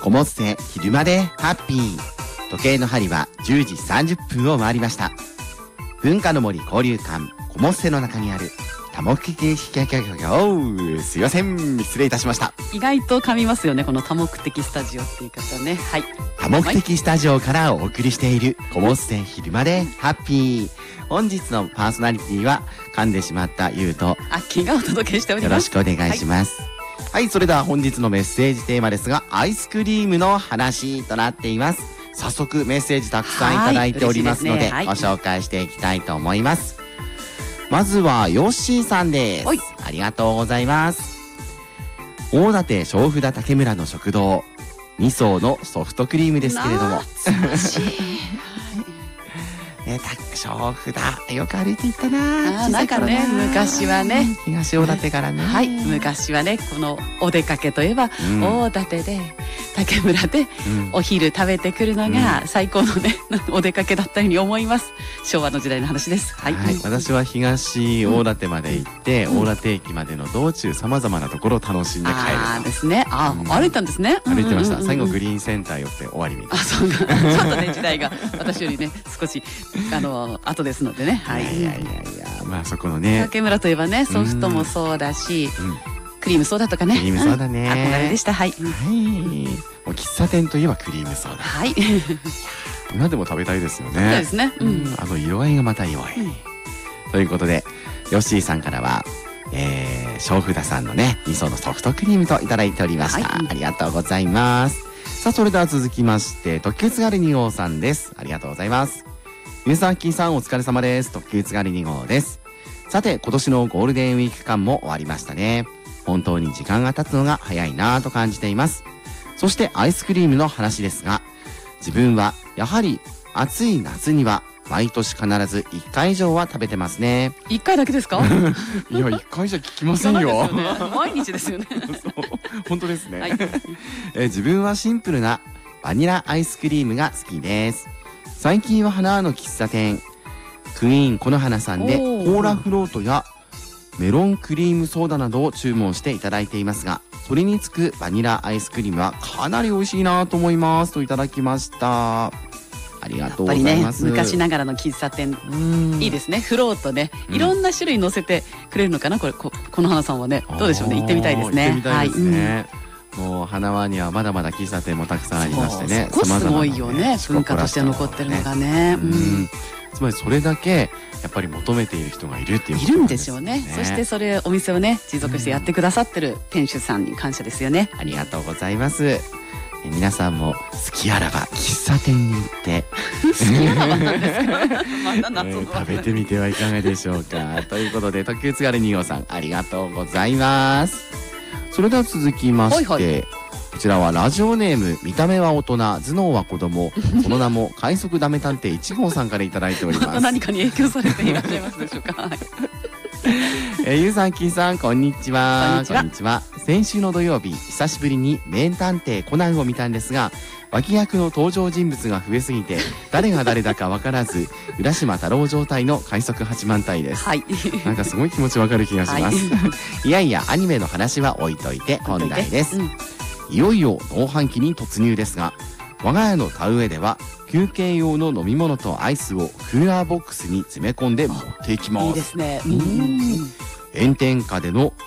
こもって昼間でハッピー。時計の針は10時30分を回りました。文化の森交流館こもっての中にある多目的すいません、失礼いたしました。 意外と噛みますよね、この多目的スタジオって言い方ね。はい、 多目的スタジオからお送りしているこもって昼間でハッピー。本日のパーソナリティは噛んでしまったゆうとアッキーがお届けしております。 よろしくお願いします。はい、それでは本日のメッセージテーマですが、アイスクリームの話となっています。早速メッセージたくさんいただいておりますので、ご紹介していきたいと思います。まずはヨッシーさんです。ありがとうございます。大館小札竹村の食堂2層のソフトクリームですけれども、 懐かしい小札よく歩いていったな。 なんかね、昔はね、 東大館からね、 はい、昔はね、このお出かけといえば、大館で竹村でお昼食べてくるのが最高のね、お出かけだったように思います。昭和の時代の話です。はい、 私は東大館まで行って、大館駅までの道中さまざまなところを楽しんで帰るですね。歩いたんですね。 歩いてました。最後グリーンセンター寄って終わりみたいな。 そうか、ちょっとね、時代が私よりね少し後ですのでね。はい、いやまあそこのね、 竹村といえばね、ソフトもそうだし、クリームソーダとかね、 クリームソーダね、 憧れでした。はい、 もう喫茶店といえばクリームソーダ。 はい、 今でも食べたいですよね。 そうですね。 色合いがまた良い。ということでヨッシーさんからは小札さんのね2層のソフトクリームといただいておりました。ありがとうございます。さあ、それでは続きまして特急津軽2号さんです。ありがとうございます。皆さん、キーさんお疲れ様です。特急津軽2号です。さて、今年のゴールデンウィーク間も終わりましたね。本当に時間が経つのが早いなぁと感じています。そしてアイスクリームの話ですが、自分はやはり暑い夏には毎年必ず1回以上は食べてますね。 1回だけですか？ いや、1回じゃ聞きませんよ。 毎日ですよね。 本当ですね。自分はシンプルなバニラアイスクリームが好きです。最近は花の喫茶店クイーンこの花さんでコーラフロートやメロンクリームソーダなどを注文していただいていますが、それにつくバニラアイスクリームはかなり美味しいなと思いますといただきました。ありがとうございます。 昔ながらの喫茶店いいですね。フロートね、いろんな種類乗せてくれるのかな。この花さんはね、どうでしょうね。行ってみたいですね。 行ってみたいですね。もう花輪にはまだまだ喫茶店もたくさんありましてね、 すごいよね、文化として残ってるのがね。 つまりそれだけやっぱり求めている人がいるっていうこといるんですよね。そしてそれお店をね持続してやってくださってる店主さんに感謝ですよね。 ありがとうございます。皆さんも好きあらば喫茶店に行って好きあらばなんですか？ 食べてみてはいかがでしょうか。ということで特急津軽2号さんありがとうございます。それでは続きまして、こちらはラジオネーム見た目は大人頭脳は子供その名も快速ダメ探偵1号さんからいただいております。 何かに影響されていらっしゃいますでしょうか？ ゆうさん、きんさん、こんにちは。こんにちは。先週の土曜日久しぶりに名探偵コナンを見たんですが、脇役の登場人物が増えすぎて誰が誰だか分からず浦島太郎状態の快速8万体です。なんかすごい気持ちわかる気がします。いやいやアニメの話は置いといて本題です。いよいよ農繁期に突入ですが、我が家の田植えでは休憩用の飲み物とアイスをクーラーボックスに詰め込んで持っていきます。いいですね。 炎天下での